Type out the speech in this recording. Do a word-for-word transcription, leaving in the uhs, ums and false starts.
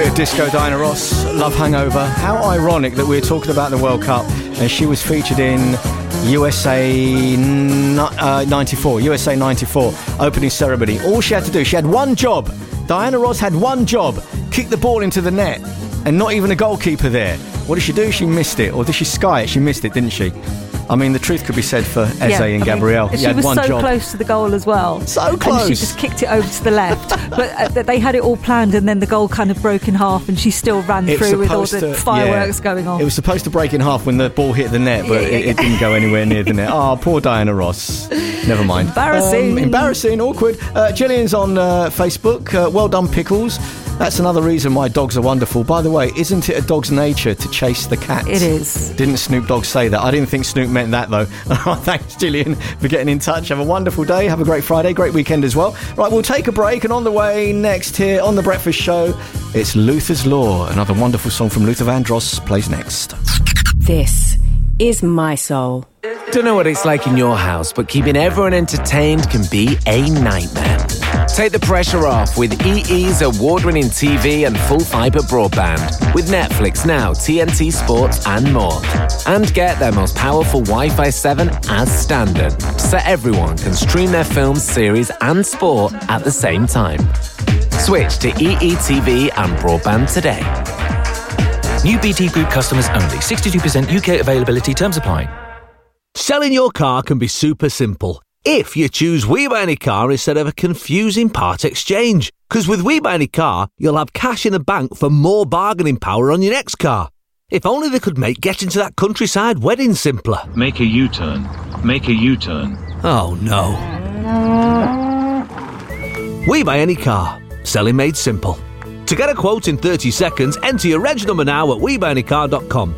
of disco, Diana Ross, Love Hangover. How ironic that we're talking about the World Cup and she was featured in U S A ninety-four, U S A ninety-four opening ceremony. All she had to do, she had one job. Diana Ross had one job, kick the ball into the net, and not even a goalkeeper there. What did she do? She missed it. Or did she sky it? She missed it, didn't she? I mean, the truth could be said for Eze yeah, and I Gabrielle. Mean, she had was one so job. close to the goal as well. So close. And she just kicked it over to the left. But uh, they had it all planned, and then the goal kind of broke in half, and she still ran it through with all the to, fireworks yeah, going on. It was supposed to break in half when the ball hit the net, but yeah, yeah, it, it didn't go anywhere near the net. Oh, poor Diana Ross. Never mind. Embarrassing. Um, embarrassing, awkward. Uh, Gillian's on uh, Facebook. Uh, well done, Pickles. That's another reason why dogs are wonderful. By the way, isn't it a dog's nature to chase the cat? It is. Didn't Snoop Dogg say that? I didn't think Snoop meant that, though. Thanks, Gillian, for getting in touch. Have a wonderful day. Have a great Friday. Great weekend as well. Right, we'll take a break, and on the way next here on The Breakfast Show, it's Luther's Law. Another wonderful song from Luther Vandross plays next. This is My Soul. Don't know what it's like in your house, but keeping everyone entertained can be a nightmare. Take the pressure off with E E's award-winning T V and full-fibre broadband with Netflix Now, T N T Sports and more. And get their most powerful Wi-Fi seven as standard, so everyone can stream their films, series and sport at the same time. Switch to E E T V and broadband today. New B T Group customers only. sixty-two percent U K availability. Terms apply. Selling your car can be super simple if you choose We Buy Any Car instead of a confusing part exchange. Because with We Buy Any Car, you'll have cash in the bank for more bargaining power on your next car. If only they could make getting to that countryside wedding simpler. Make a U-turn. Make a U-turn. Oh no. We Buy Any Car. Selling made simple. To get a quote in thirty seconds, enter your reg number now at we buy any car dot com.